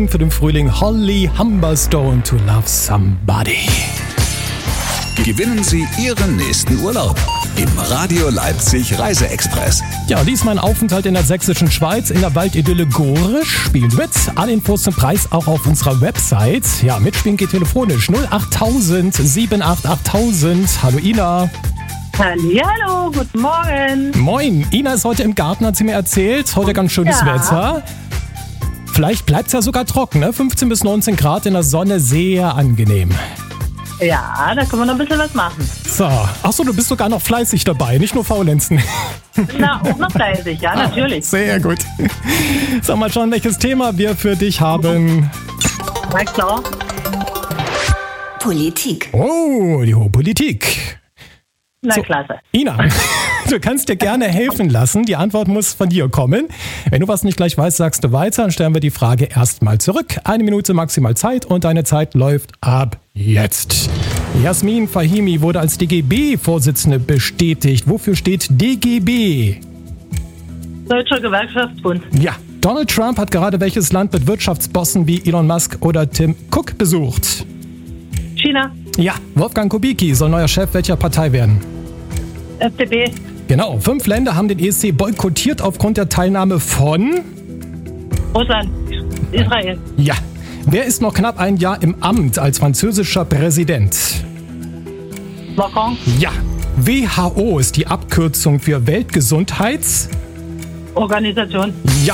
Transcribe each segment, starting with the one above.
Für den Frühling Holly Humberstone to Love Somebody. Gewinnen Sie Ihren nächsten Urlaub im Radio Leipzig Reiseexpress. Ja, diesmal ein Aufenthalt in der sächsischen Schweiz in der Waldidylle Gorisch. Spielen mit. Alle Infos zum Preis auch auf unserer Website. Ja, mitspielen geht telefonisch 08000 788 Hallo Ina. Hallo, guten Morgen. Moin. Ina ist heute im Garten, hat sie mir erzählt. Heute ganz schönes Wetter. Vielleicht bleibt es ja sogar trocken, ne? 15 bis 19 Grad in der Sonne, sehr angenehm. Ja, da können wir noch ein bisschen was machen. So, achso, du bist sogar noch fleißig dabei, nicht nur faulenzen. Na, auch noch fleißig, ja, natürlich. Sehr gut. So, mal schauen, welches Thema wir für dich haben. Na klar. Politik. Oh, die hohe Politik. Na, So. klasse. Ina, du kannst dir gerne helfen lassen. Die Antwort muss von dir kommen. Wenn du was nicht gleich weißt, sagst du weiter. Dann stellen wir die Frage erstmal zurück. 1 Minute maximal Zeit und deine Zeit läuft ab jetzt. Jasmin Fahimi wurde als DGB-Vorsitzende bestätigt. Wofür steht DGB? Deutscher Gewerkschaftsbund. Ja, Donald Trump hat gerade welches Land mit Wirtschaftsbossen wie Elon Musk oder Tim Cook besucht? China. Ja, Wolfgang Kubicki soll neuer Chef welcher Partei werden? FDP. Genau, 5 Länder haben den ESC boykottiert aufgrund der Teilnahme von... Russland. Israel. Ja, wer ist noch knapp ein Jahr im Amt als französischer Präsident? Macron. Ja, WHO ist die Abkürzung für Weltgesundheits... Organisation. Ja.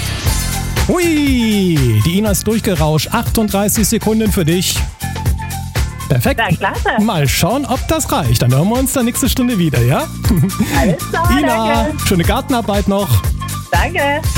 Hui, die Ina ist durchgerauscht. 38 Sekunden für dich. Perfekt. Na, klasse. Mal schauen, ob das reicht. Dann hören wir uns dann nächste Stunde wieder, ja? Alles klar, Ina, danke. schöne Gartenarbeit noch. Danke.